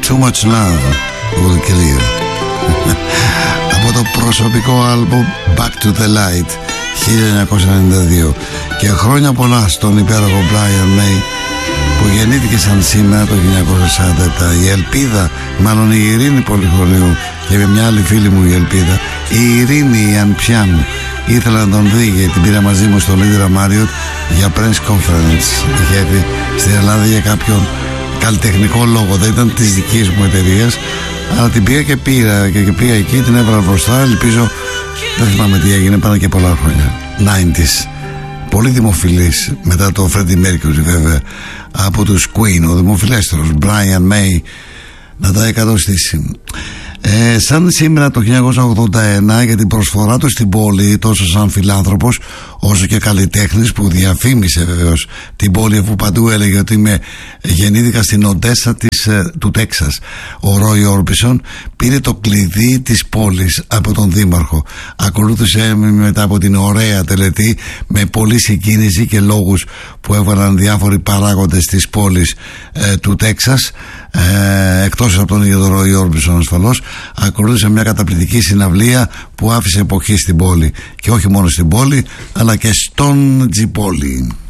Too Much Love Will Kill You. Από το προσωπικό άλμπομ Back to the Light 1992. Και χρόνια πολλά στον υπέροχο Brian May, που γεννήθηκε σαν σήμερα το 1947. Η Ελπίδα, μάλλον η Ειρήνη Πολυχωρίου, και με μια άλλη φίλη μου η Ελπίδα, η Ειρήνη Ιανπιάν, ήθελα να τον δει γιατί την πήρα μαζί μου στο Lindra Marriott για press conference. Είχε έρθει στην Ελλάδα για κάποιον καλλιτεχνικό λόγο, δεν ήταν της δικής μου εταιρείας, αλλά την πήγα και πήγα εκεί, την έβαλα μπροστά. Ελπίζω, δεν θυμάμαι τι έγινε, πάνε και πολλά χρόνια, 90's, πολύ δημοφιλής μετά το Freddie Mercury βέβαια, από τους Queen, ο δημοφιλέστερος Brian May, να τα εκατοστήσει. Σαν σήμερα το 1981, για την προσφορά του στην πόλη, τόσο σαν φιλάνθρωπος όσο και καλλιτέχνης, που διαφήμισε βεβαίως την πόλη, αφού παντού έλεγε ότι γεννήθηκα στην Οντέσα του Τέξας, ο Ρόι Όρμπισον πήρε το κλειδί της πόλης από τον δήμαρχο. Ακολούθησε μετά από την ωραία τελετή με πολλή συγκίνηση και λόγους που έβαλαν διάφοροι παράγοντες της πόλης του Τέξας, εκτός από τον ίδιο τον Ρόι Όρμπισον ασφαλώς. Ακολούθησε μια καταπληκτική συναυλία που άφησε εποχή στην πόλη, και όχι μόνο στην πόλη αλλά και στον Τζιπόλι.